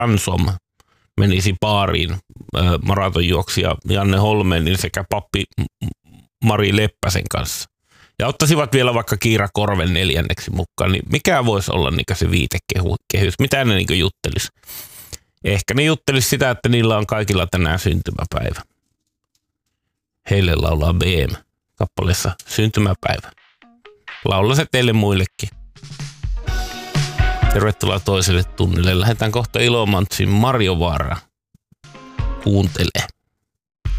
Ransom menisi baariin maratonjuoksija Janne Holmenin sekä pappi Mari Leppäsen kanssa. Ja ottaisivat vielä vaikka Kiira Korven 4. mukaan, niin mikä voisi olla niin se viitekehys? Mitä ne niin juttelisi? Ehkä ne juttelisi sitä, että niillä on kaikilla tänään syntymäpäivä. Heille laulaa BM kappaleessa syntymäpäivä. Laula se teille muillekin. Tervetuloa toiselle tunnille. Lähdetään kohta Ilomantsin Marjovaaraan. Kuuntele.